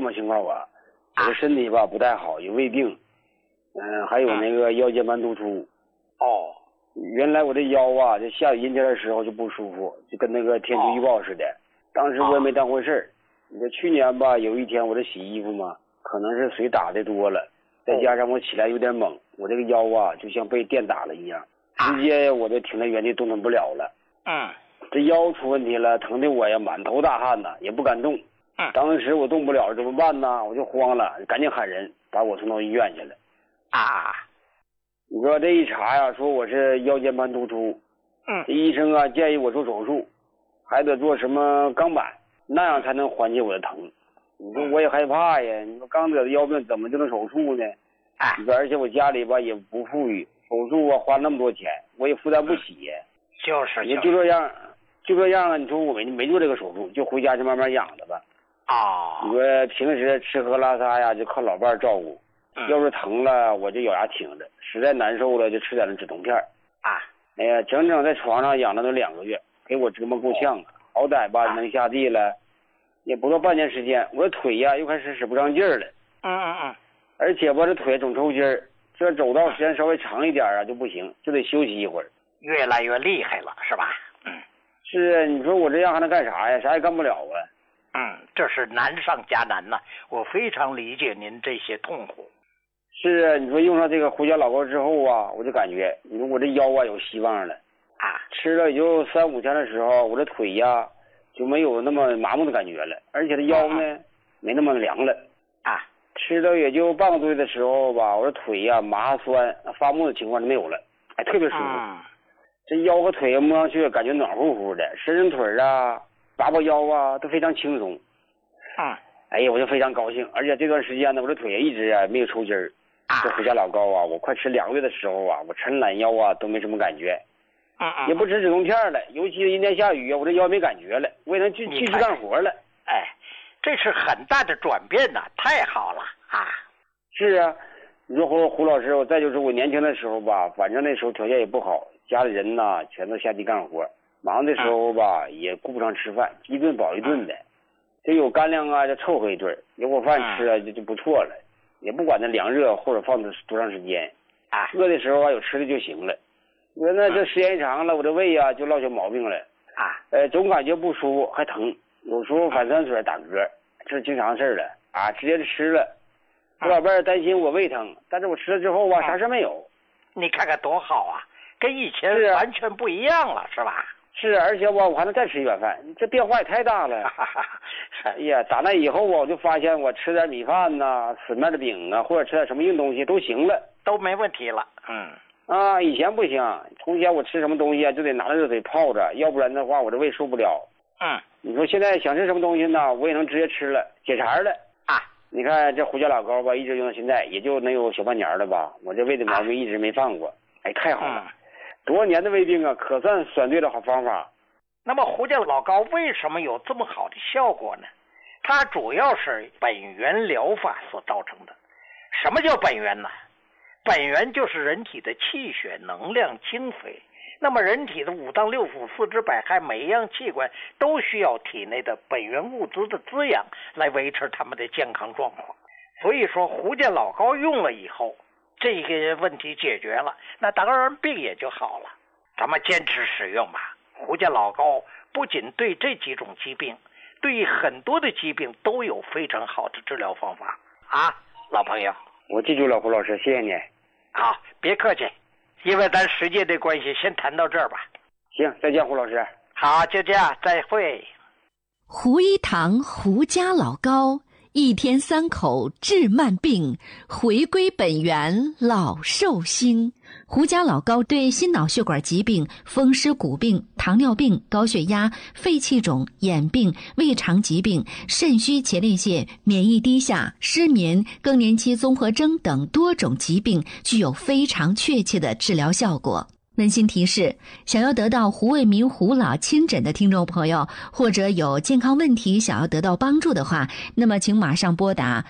么情况吧，我的身体吧不太好，有胃病，还有那个腰间盘突出。 哦， 原来我这腰啊，这下雨阴天的时候就不舒服，就跟那个天气预报似的。当时我也没当回事儿。你说去年吧，有一天我这洗衣服嘛，可能是水打的多了，再加上我起来有点猛，我这个腰啊就像被电打了一样，直接我就停在原地动弹不了了。这腰出问题了，疼的我呀满头大汗呐，也不敢动。当时我动不了怎么办呢？我就慌了，赶紧喊人把我送到医院去了。你说这一查呀，说我是腰间盘突出。这医生啊建议我做手术，还得做什么钢板，那样才能缓解我的疼。你说我也害怕呀，你说刚得的腰病怎么就能手术呢？你说而且我家里吧也不富裕，手术啊花那么多钱，我也负担不起呀。也就这样啊。你说我没做这个手术，就回家就慢慢养着吧。你说平时吃喝拉撒呀就靠老伴照顾，要是疼了我就咬牙挺着，实在难受了就吃点止痛片。哎呀，整整在床上养了都2个月，给我折磨够呛啊。好歹吧能下地了，也不到半年时间，我的腿呀又开始使不上劲儿了。而且吧这腿总抽筋儿，这走道时间稍微长一点啊就不行，就得休息一会儿。 越来越厉害了，是吧？ 是啊，你说我这样还能干啥呀？啥也干不了啊。 这是难上加难呐，我非常理解您这些痛苦。 是啊，你说用上这个胡椒老膏之后啊，我就感觉你说我这腰啊有希望了。吃了也就3、5天的时候，我这腿呀就没有那么麻木的感觉了，而且这腰呢没那么凉了。吃了也就半个多月的时候吧，我这腿呀麻酸发木的情况就没有了，特别舒服。这腰和腿摸上去感觉暖乎乎的，伸伸腿啊拔拔腰啊都非常轻松。哎呀我就非常高兴，而且这段时间呢我这腿一直没有抽筋儿。这胡椒老膏啊，我快吃2个月的时候啊，我抻懒腰啊都没什么感觉。也不吃止痛片了，尤其是阴天下雨啊，我这腰没感觉了，我也能继续干活了。 这是很大的转变呐，太好了啊！ 是啊，你说胡老师，再就是我年轻的时候吧，反正那时候条件也不好，家里人呐全都下地干活，忙的时候吧也顾不上吃饭，一顿饱一顿的。这有干粮啊就凑合一顿，有口饭吃啊就不错了，也不管它凉热或者放多长时间。饿的时候啊有吃的就行了。我说那这时间一长了，我这胃啊就落下毛病了。总感觉不舒服还疼，有时候反酸水打嗝，这是经常事了。直接吃了。我老伴担心我胃疼，但是我吃了之后啥事没有。 你看看多好啊，跟以前完全不一样了，是吧？ 是，而且我还能再吃一碗饭，这变化也太大了。哎呀，打那以后我就发现我吃点米饭呐、死面的饼啊，或者吃点什么硬东西都行了， 都没问题了。 以前不行，从前我吃什么东西就得拿着热水泡着，要不然的话我这胃受不了。你说现在想吃什么东西呢，我也能直接吃了，解馋了。你看这胡椒老膏吧，一直用到现在，也就能有小半年了吧，我这胃的毛病一直没犯过。太好了。多少年的胃病啊，可算选对了好方法。 那么胡椒老膏为什么有这么好的效果呢？它主要是本源疗法所造成的。什么叫本源呢？本源就是人体的气血、能量、精髓。那么人体的5脏6腑、4肢百骸，每一样器官都需要体内的本源物质的滋养来维持它们的健康状况。所以说胡椒老膏用了以后，这个问题解决了，那当然病也就好了。咱们坚持使用吧。胡椒老膏不仅对这几种疾病，对很多的疾病都有非常好的治疗方法老朋友。 我记住了，胡老师，谢谢你。 好，别客气，因为咱时间的关系，先谈到这儿吧。 行，再见，胡老师。 好，就这样，再会。 胡一堂胡家老膏，1天3口治慢病，回归本源老寿星。胡家老膏对心脑血管疾病、风湿骨病、糖尿病、高血压、肺气肿、眼病、胃肠疾病、肾虚前列腺、免疫低下、失眠、更年期综合征等多种疾病具有非常确切的治疗效果。温馨提示，想要得到胡卫民胡老亲诊的听众朋友，或者有健康问题想要得到帮助的话，那么请马上拨打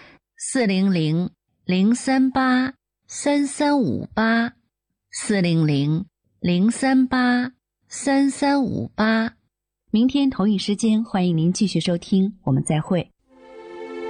400-038-3358 400-038-3358。明天同一时间，欢迎您继续收听，我们再会。